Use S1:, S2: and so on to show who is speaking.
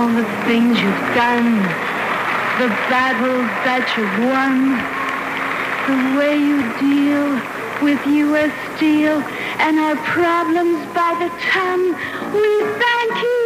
S1: the things you've done, the battles that you've won, the way you deal with U.S. Steel and our problems by the ton. We thank you.